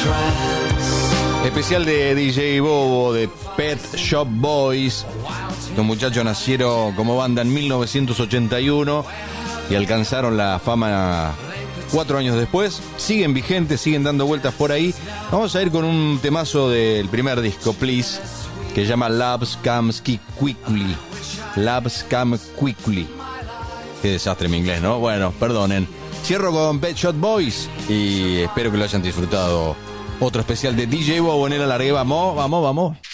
Especial de DJ Bobo, de Pet Shop Boys. Los muchachos nacieron como banda en 1981 y alcanzaron la fama 4 años después. Siguen vigentes, siguen dando vueltas por ahí. Vamos a ir con un temazo del primer disco, Please, que se llama Loves Comes Quickly. Loves Come Quickly. Qué desastre mi inglés, ¿no? Bueno, perdonen. Cierro con Pet Shop Boys y espero que lo hayan disfrutado. Otro especial de DJ Bobo en el alargue. Vamos, vamos, vamos.